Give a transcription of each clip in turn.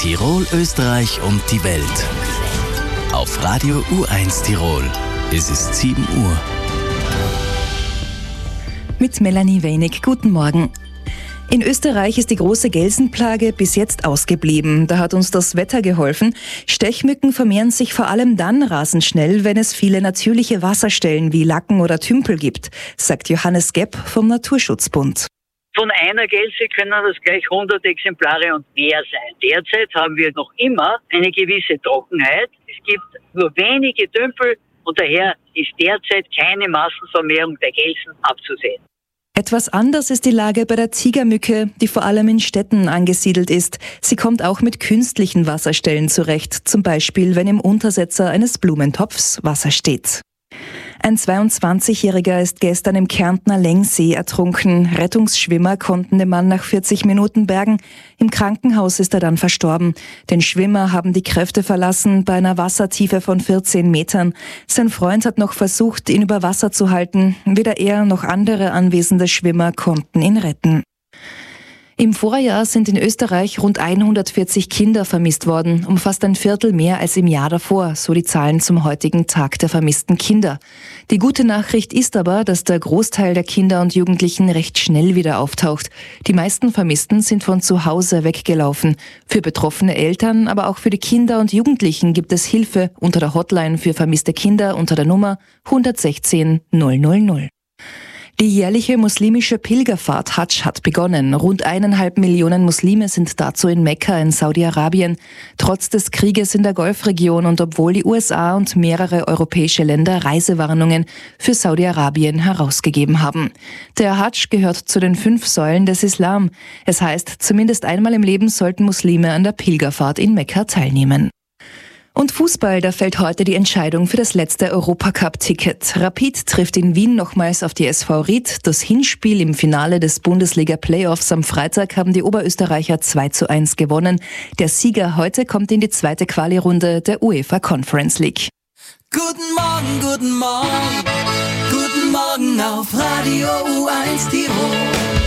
Tirol, Österreich und die Welt. Auf Radio U1 Tirol. Es ist 7 Uhr. Mit Melanie Weinig. Guten Morgen. In Österreich ist die große Gelsenplage bis jetzt ausgeblieben. Da hat uns das Wetter geholfen. Stechmücken vermehren sich vor allem dann rasend schnell, wenn es viele natürliche Wasserstellen wie Lacken oder Tümpel gibt, sagt Johannes Gepp vom Naturschutzbund. Von einer Gelse können das gleich 100 Exemplare und mehr sein. Derzeit haben wir noch immer eine gewisse Trockenheit. Es gibt nur wenige Tümpel und daher ist derzeit keine Massenvermehrung der Gelsen abzusehen. Etwas anders ist die Lage bei der Tigermücke, die vor allem in Städten angesiedelt ist. Sie kommt auch mit künstlichen Wasserstellen zurecht, zum Beispiel wenn im Untersetzer eines Blumentopfs Wasser steht. Ein 22-Jähriger ist gestern im Kärntner Lengsee ertrunken. Rettungsschwimmer konnten den Mann nach 40 Minuten bergen. Im Krankenhaus ist er dann verstorben. Den Schwimmer haben die Kräfte verlassen bei einer Wassertiefe von 14 Metern. Sein Freund hat noch versucht, ihn über Wasser zu halten. Weder er noch andere anwesende Schwimmer konnten ihn retten. Im Vorjahr sind in Österreich rund 140 Kinder vermisst worden, um fast ein Viertel mehr als im Jahr davor, so die Zahlen zum heutigen Tag der vermissten Kinder. Die gute Nachricht ist aber, dass der Großteil der Kinder und Jugendlichen recht schnell wieder auftaucht. Die meisten Vermissten sind von zu Hause weggelaufen. Für betroffene Eltern, aber auch für die Kinder und Jugendlichen gibt es Hilfe unter der Hotline für vermisste Kinder unter der Nummer 116 000. Die jährliche muslimische Pilgerfahrt Hadsch hat begonnen. Rund 1,5 Millionen Muslime sind dazu in Mekka in Saudi-Arabien. Trotz des Krieges in der Golfregion und obwohl die USA und mehrere europäische Länder Reisewarnungen für Saudi-Arabien herausgegeben haben. Der Hadsch gehört zu den 5 Säulen des Islam. Es heißt, zumindest einmal im Leben sollten Muslime an der Pilgerfahrt in Mekka teilnehmen. Und Fußball, da fällt heute die Entscheidung für das letzte Europacup-Ticket. Rapid trifft in Wien nochmals auf die SV Ried. Das Hinspiel im Finale des Bundesliga-Playoffs am Freitag haben die Oberösterreicher 2:1 gewonnen. Der Sieger heute kommt in die zweite Quali-Runde der UEFA Conference League. Guten Morgen, guten Morgen, guten Morgen auf Radio U1 Tirol.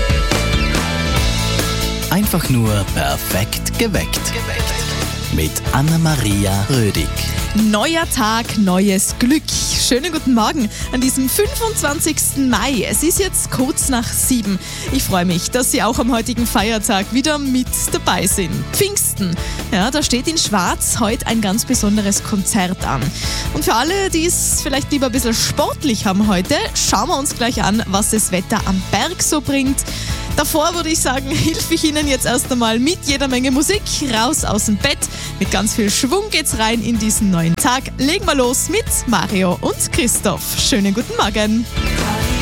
Einfach nur perfekt geweckt. Mit Anna-Maria Rödig. Neuer Tag, neues Glück. Schönen guten Morgen an diesem 25. Mai. Es ist jetzt kurz nach 7. Ich freue mich, dass Sie auch am heutigen Feiertag wieder mit dabei sind. Pfingsten. Ja, da steht in Schwarz heute ein ganz besonderes Konzert an. Und für alle, die es vielleicht lieber ein bisschen sportlich haben heute, schauen wir uns gleich an, was das Wetter am Berg so bringt. Davor würde ich sagen, hilfe ich Ihnen jetzt erst einmal mit jeder Menge Musik raus aus dem Bett. Mit ganz viel Schwung geht's rein in diesen neuen Tag. Legen wir los mit Mario und Christoph. Schönen guten Morgen.